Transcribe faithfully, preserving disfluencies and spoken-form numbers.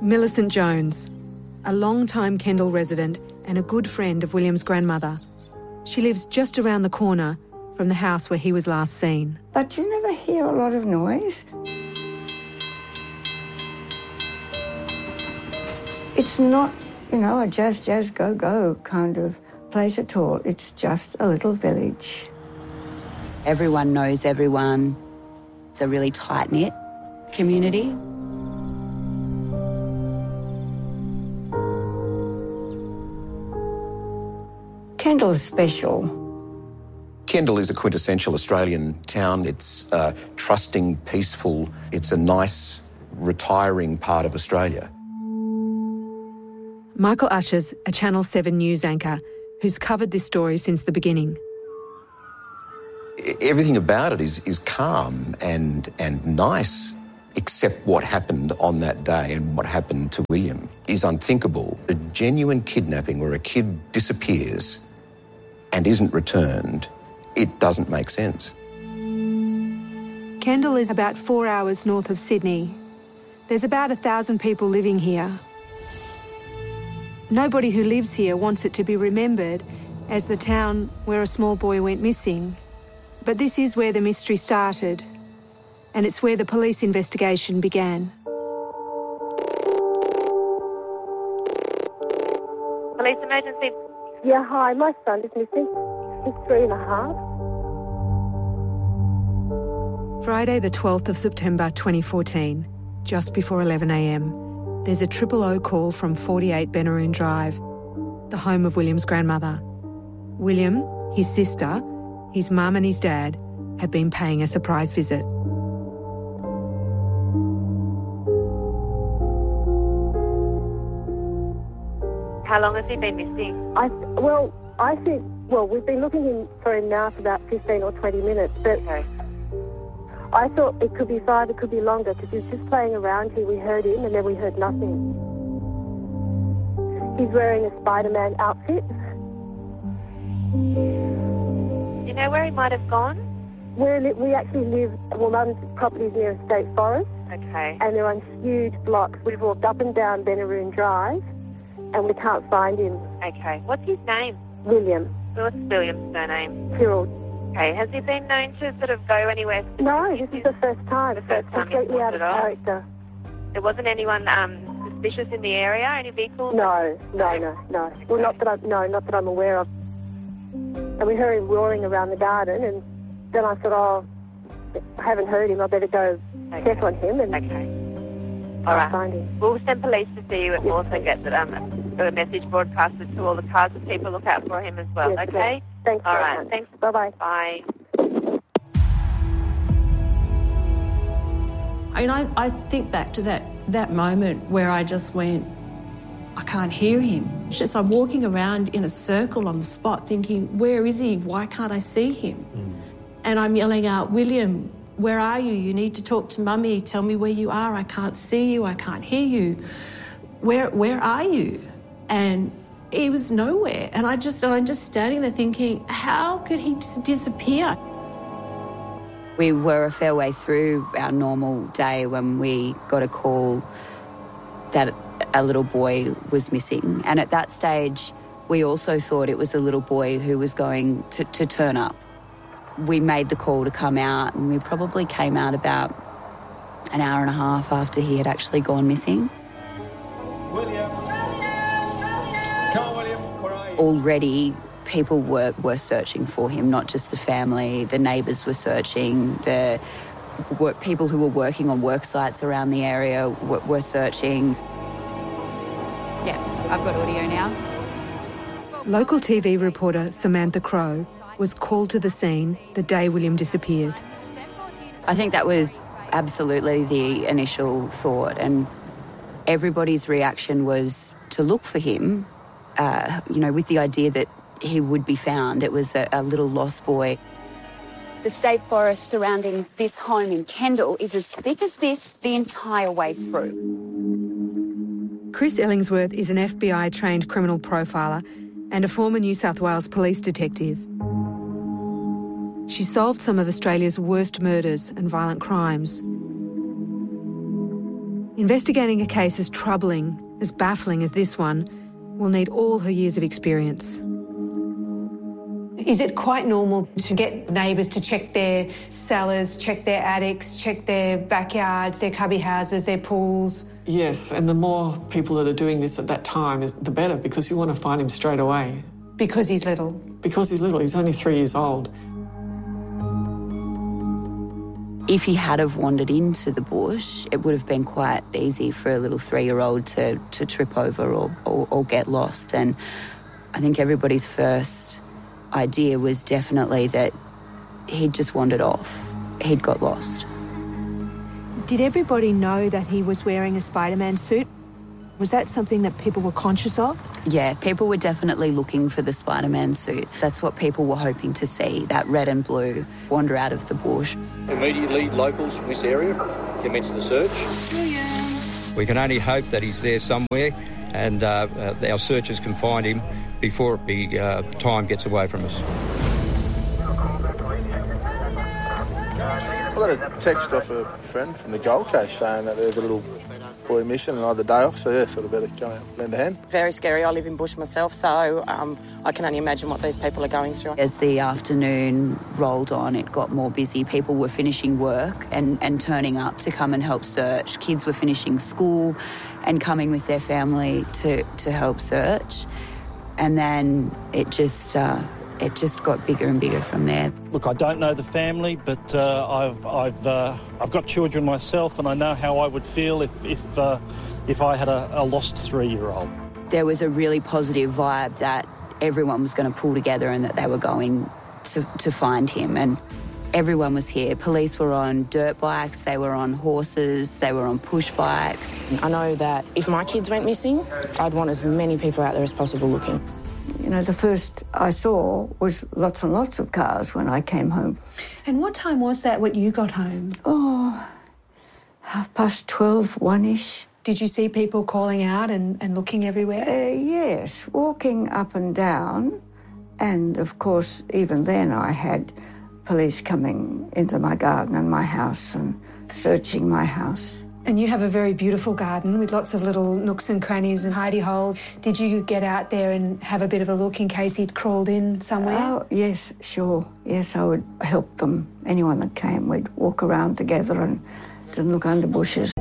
Millicent Jones, a long-time Kendal resident and a good friend of William's grandmother. She lives just around the corner from the house where he was last seen. But you never hear a lot of noise. It's not, you know, a jazz, jazz, go, go kind of place at all. It's just a little village. Everyone knows everyone. It's a really tight-knit community. Kendal's special. Kendal is a quintessential Australian town. It's uh, trusting, peaceful. It's a nice, retiring part of Australia. Michael Ushers, a Channel seven news anchor who's covered this story since the beginning. Everything about it is, is calm and, and nice, except what happened on that day and what happened to William is unthinkable. A genuine kidnapping where a kid disappears and isn't returned, it doesn't make sense. Kendal is about four hours north of Sydney. There's about a thousand people living here. Nobody who lives here wants it to be remembered as the town where a small boy went missing. But this is where the mystery started, and it's where the police investigation began. Police emergency. Yeah, hi, my son is missing. He's three and a half. Friday the twelfth of September twenty fourteen, just before eleven a m, there's a triple O call from forty-eight Benaroon Drive, the home of William's grandmother. William, his sister, his mum and his dad have been paying a surprise visit. How long has he been missing? I well, I think well, we've been looking in for him now for about fifteen or twenty minutes, but Okay. I thought it could be five, it could be longer, because he was just playing around here. We heard him, and then we heard nothing. He's wearing a Spider-Man outfit. Do you know where he might have gone? We're li- we actually live, well, Mum's property is near a state forest, Okay. and they're on huge blocks. We've walked up and down Benaroon Drive, and we can't find him. Okay. What's his name? William. What's William's surname? Cyril. Okay. Has he been known to sort of go anywhere? No, this is the first time. The first time he's Completely out of wandered off? character. There wasn't anyone um, suspicious in the area? Any vehicles? No, no, no, no. Well, not that I, no, not that I'm aware of. And we heard him roaring around the garden, and then I thought, oh, I haven't heard him. I better go Okay. check on him and Okay. All right. find him. We'll send police to see you and we'll also get the, um, the message broadcasted to all the cars so people look out for him as well, Yes, okay? Thanks All very right. much. Thanks. Bye-bye. Bye. I mean, I, I think back to that, that moment where I just went, I can't hear him. It's just I'm walking around in a circle on the spot thinking, where is he? Why can't I see him? Mm. And I'm yelling out, William, where are you? You need to talk to Mummy. Tell me where you are. I can't see you. I can't hear you. Where where are you? And he was nowhere. And I just, and I'm just standing there thinking, how could he just disappear? We were a fair way through our normal day when we got a call that a little boy was missing. And at that stage, we also thought it was a little boy who was going to, to turn up. We made the call to come out, and we probably came out about an hour and a half after he had actually gone missing. William! Come on, William, where are you? Already, people were, were searching for him, not just the family. The neighbours were searching. The work, people who were working on work sites around the area were, were searching. Yeah, I've got audio now. Local T V reporter Samantha Crowe was called to the scene the day William disappeared. I think that was absolutely the initial thought, and everybody's reaction was to look for him, uh, you know, with the idea that he would be found. It was a, a little lost boy. The state forest surrounding this home in Kendal is as thick as this the entire way through. Chris Ellingsworth is an F B I-trained criminal profiler and a former New South Wales police detective. She solved some of Australia's worst murders and violent crimes. Investigating a case as troubling, as baffling as this one will need all her years of experience. Is it quite normal to get neighbours to check their cellars, check their attics, check their backyards, their cubby houses, their pools? Yes, and the more people that are doing this at that time, is the better, because you want to find him straight away. Because he's little? Because he's little. He's only three years old. If he had have wandered into the bush, it would have been quite easy for a little three-year-old to, to trip over or, or, or get lost. And I think everybody's first idea was definitely that he'd just wandered off. He'd got lost. Did everybody know that he was wearing a Spider-Man suit? Was that something that people were conscious of? Yeah, people were definitely looking for the Spider-Man suit. That's what people were hoping to see, that red and blue wander out of the bush. Immediately, locals from this area commenced the search. We can only hope that he's there somewhere and uh, uh, our searchers can find him before it be, uh, time gets away from us. I got a text off a friend from the Gold Coast saying that there's a little boy missing and I had the day off, so yeah, sort of better go out and lend a hand. Very scary. I live in bush myself, so um, I can only imagine what these people are going through. As the afternoon rolled on, it got more busy. People were finishing work and, and turning up to come and help search. Kids were finishing school and coming with their family to, to help search. And then it just... Uh, It just got bigger and bigger from there. Look, I don't know the family, but uh, I've I've uh, I've got children myself, and I know how I would feel if if uh, if I had a, a lost three-year-old. There was a really positive vibe that everyone was going to pull together and that they were going to to find him, and everyone was here. Police were on dirt bikes, they were on horses, they were on push bikes. I know that if my kids went missing, I'd want as many people out there as possible looking. You know, the first I saw was lots and lots of cars when I came home. And what time was that when you got home? Oh, half past twelve, one-ish. Did you see people calling out and, and looking everywhere? Uh, yes, walking up and down. And, of course, even then I had police coming into my garden and my house and searching my house. And you have a very beautiful garden with lots of little nooks and crannies and hidey holes. Did you get out there and have a bit of a look in case he'd crawled in somewhere? Oh, yes, sure. Yes, I would help them. Anyone that came, we'd walk around together and, and look under bushes.